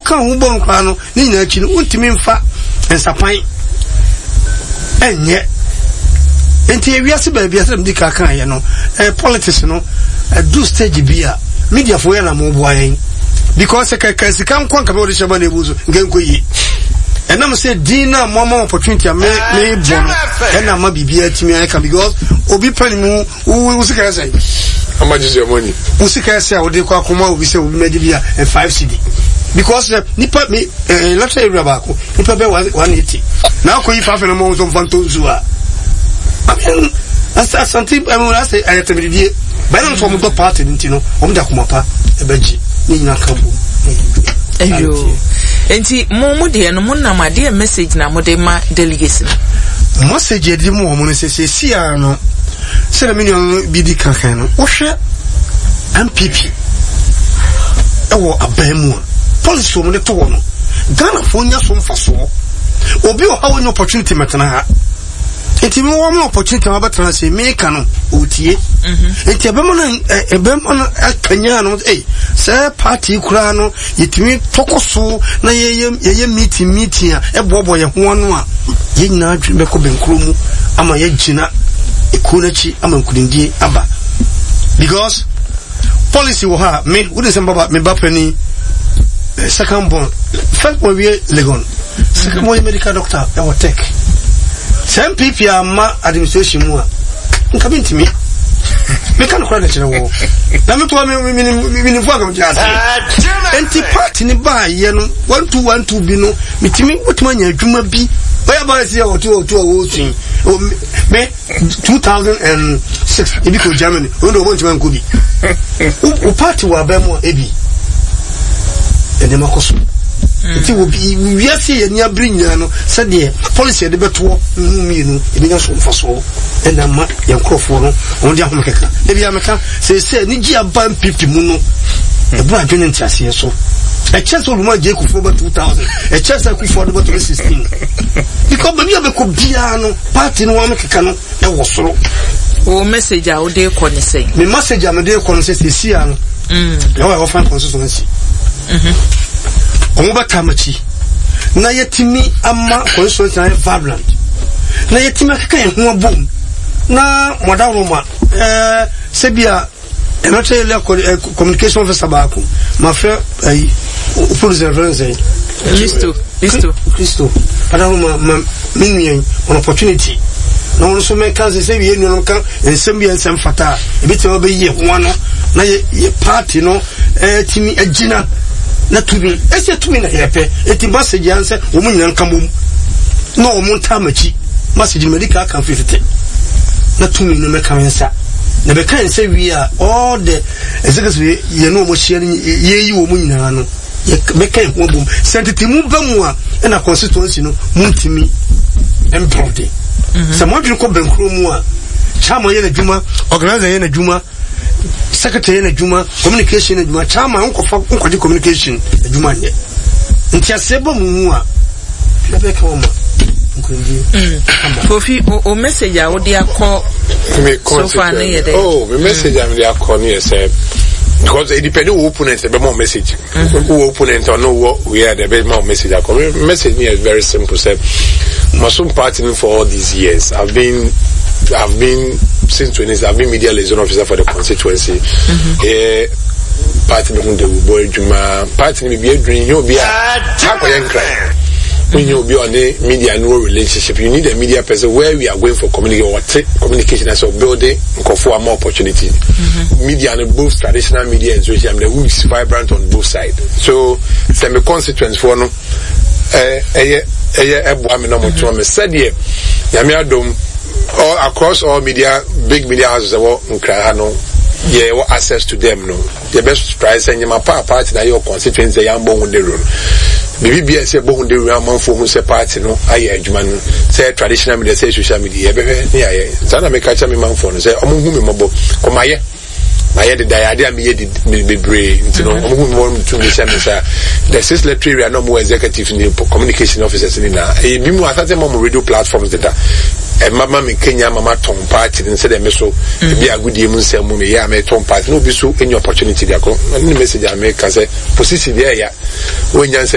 kan hu bon kwa no ni nyina chi no untimi mfa ensapan enye enti ewiase ba bia sem dika kan ye no politics no do stage bia media for na mo boa yen because ka sika nkon ka be odi sheba na ebuzo ngenko yi enam say dina mama opportunity me bon ena ma bibia timi aka because obi panimu wo sika say how much is your money wo sika say wo de kwa koma obi say obi medi bia 5 cedi because nipa me let's say rabako nipa be 180 na ko yi fa fe no mo so fanto zuwa I mean as something I mean I say I have to be by no from the party ntino o mda komapa ebeji ni nyina kambo eyo enti mo de no mo na ma de message na mo de ma delegates no message de mo mo se si ano se na minyo bi di kankan no wo hwe MPP ewo abamu policy mo de to no Ghana fo nya so mfaso obi o ha wonyo opportunity metana ha enti me wo mo opportunity ma betana se me ka no otie enti ebemo na akanya no se party kura no yetimi tokoso na ye meeting a ebobo ye ho no a ye nyina adwe beko benkro mu ama ye gina ekonachi ama nkudindie aba because policy wo ha me wo de sembaba me bapani second born first born we legon second born medical doctor e wo tech some people ama administration mu a nka bintimi me kan kora na kire wo na me to me fo agam jase enti party ni ba ye no 1212 bi no mitimi wotuma nya adwuma bi oya ba se o tu o swin me 2006 ebi ko Germany o ndo wontima nko bi o party wa ba mu ebi ene makoso enti wo bi wiase ye nia brinya no se de policy de beto mienu ebi nya so mfaso ena ma ye nkrofo no on dia hom keka ebi ameka se ni gi aba MPP mu no e bra dwene ntiase so a chance of my Jacob for 2000 a chance I could for 2016 because baby be ko bia no party no wa mekeka no e wo soro o message a o de ko ne say me message am de ko no say si ano e wa ofan constituency omo batamachi na yetimi ama constituency na vibrant na yetimi akeka ye ho abom na modawroma sebia enoche le communication officer baako ma frère ay pour les references listo para uma minyen on opportunity no no so me kan se wie no kan ensem bi ensem fata e beti obe ye ho no na ye party no timi agina na tumi ese tumi na yepe eti message anse wo mu nyan kamom no wo monta machi message medical kan fifite na tumi no me kan nsa na be kan se wi a all the executive ye no mo share ye yi wo mu nyina no ye be kan ho bom sentiti mu ba mu a na constituency no muntimi emprode se mo dwene ko benkro mu a chama ye na dwuma organizer ye na dwuma secretary na dwuma communication na dwuma chama nkofa nkodi communication na dwuma ye nti asebo mu a na be kan mo Kofi o message a wo dia call so far na ye dey me message am dia call ni say because it depend on opponent be more message who opponent or no we are the be more message a call message me is very simple say Masum party for all these years I've been since 20 I've been media liaison officer for the constituency party me the boy juma party me be adwin you be a when you be on the media and no relationship, you need a media person where we are going for communication as a building for more opportunity. Media and both traditional media and social media who is vibrant on both sides. So, some constituents for no, all across all media, big media houses, yeah, what access to them, no. The best price and your party that your constituents are young born the room. Bibi say born the room for who say party, no. I say traditional media, say social media, yeah. Zana make catch me man for say, come here. I had the idea me be brave, you know, to me the six literary are no more executive in the communication officers in now. A be more at mom radio platforms that and mama in Kenya, mama Tom party and said so be a good demon say mummy, yeah, me Tom party, no be so any opportunity there. Any message I make as a position there, yeah. When you say